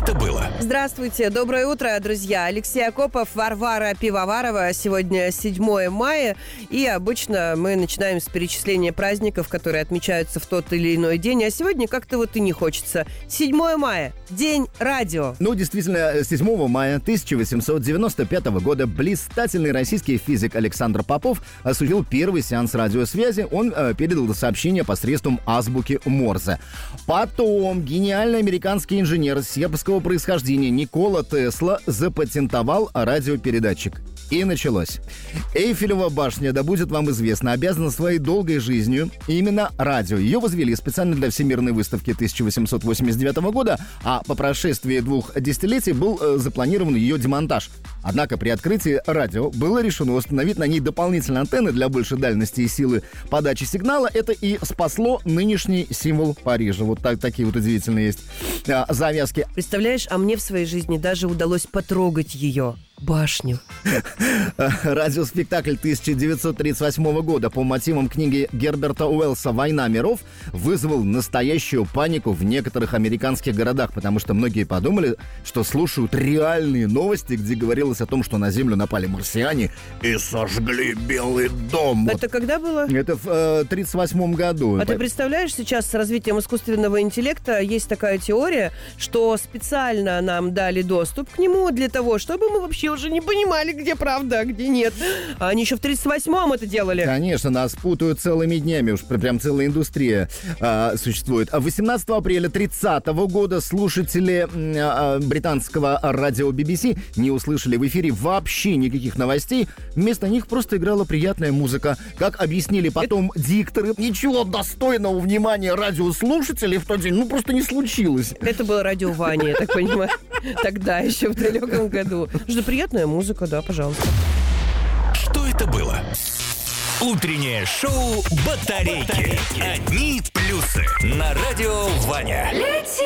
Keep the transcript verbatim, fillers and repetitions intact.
это было? Здравствуйте, доброе утро, друзья. Алексей Акопов, Варвара Пивоварова. Сегодня седьмое мая, и обычно мы начинаем с перечисления праздников, которые отмечаются в тот или иной день, а сегодня как-то вот и не хочется. седьмое мая, День радио. Ну, действительно, седьмого мая тысяча восемьсот девяносто пятого года блистательный российский физик Александр Попов осуществил первый сеанс радиосвязи. Он э, передал сообщение посредством азбуки Морзе. Потом гениальный американский инженер сербского происхождения Никола Тесла запатентовал радиопередатчик. И началось. Эйфелева башня, да будет вам известно, обязана своей долгой жизнью именно радио. Ее возвели специально для Всемирной выставки тысяча восемьсот восемьдесят девятого года, а по прошествии двух десятилетий был э, запланирован ее демонтаж. Однако при открытии радио было решено установить на ней дополнительные антенны для большей дальности и силы подачи сигнала. Это и спасло нынешний символ Парижа. Вот так, такие вот удивительные есть а, завязки. Представляешь, а мне в своей жизни даже удалось потрогать ее. Башню. Радиоспектакль тысяча девятьсот тридцать восьмого года по мотивам книги Герберта Уэллса «Война миров» вызвал настоящую панику в некоторых американских городах, потому что многие подумали, что слушают реальные новости, где говорилось о том, что на Землю напали марсиане и сожгли Белый дом. Это когда было? Это в э, тридцать восьмом году. А ты представляешь, сейчас с развитием искусственного интеллекта есть такая теория, что специально нам дали доступ к нему для того, чтобы мы вообще уже не понимали, где правда, а где нет. А они еще в тридцать восьмом это делали. Конечно, нас путают целыми днями, уж прям целая индустрия а, существует. восемнадцатого апреля тридцатого года слушатели а, британского радио би би си не услышали в эфире вообще никаких новостей. Вместо них просто играла приятная музыка. Как объяснили потом это... дикторы, ничего достойного внимания радиослушателей в тот день ну просто не случилось. Это было радио Ваня, я так понимаю. Тогда еще в далеком году. Что приятная музыка, да, пожалуйста. Что это было? Утреннее шоу «Батарейки». Одни плюсы на радио Ваня.